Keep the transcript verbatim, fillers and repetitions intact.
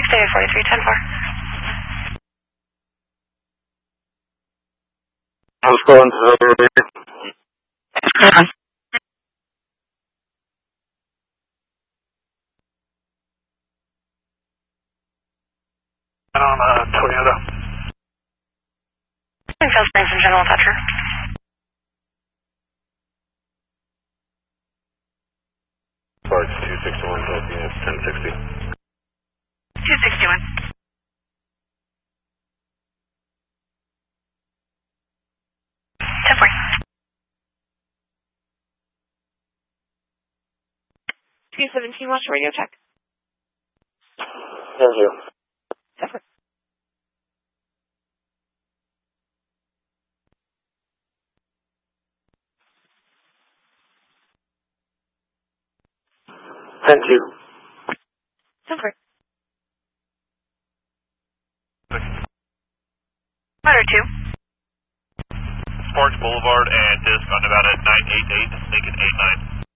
Stay at forty-three ten four. How's it going today? Yeah. On a Toyota. Springfield Springs and General Thatcher. Parts two sixty-one, Philippines, ten sixty. two sixty-one. ten forty. two seventeen, watch the radio check. Thank you. Separate. Thank you. Separate. Letter two. Sparks Boulevard and Disc on Nevada nine eight eight, Lincoln eight nine.